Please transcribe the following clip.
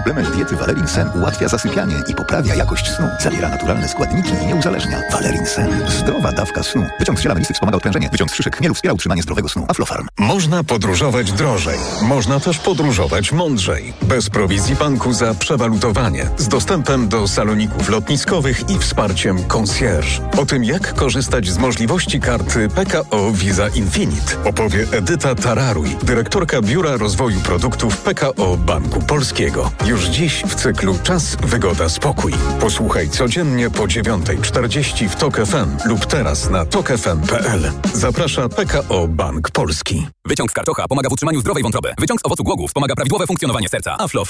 Suplement diety Valerin Sen ułatwia zasypianie i poprawia jakość snu. Zawiera naturalne składniki i nie uzależnia. Valerin Sen. Zdrowa dawka snu. Wyciąg z ziela melisy wspomaga odprężenie. Wyciąg z szyszek chmielu wspiera utrzymanie zdrowego snu. Aflofarm. Można podróżować drożej. Można też podróżować mądrzej. Bez prowizji banku za przewalutowanie. Z dostępem do saloników lotniskowych i wsparciem concierge. O tym, jak korzystać z możliwości karty PKO Visa Infinite, opowie Edyta Tararuj, dyrektorka Biura Rozwoju Produktów PKO Banku Polskiego. Już dziś w cyklu Czas, Wygoda, Spokój. Posłuchaj codziennie po 9:40 w TOK FM lub teraz na tokfm.pl. Zaprasza PKO Bank Polski. Wyciąg z karczocha pomaga w utrzymaniu zdrowej wątroby. Wyciąg z owocu głogów pomaga prawidłowe funkcjonowanie serca. Aflofarm.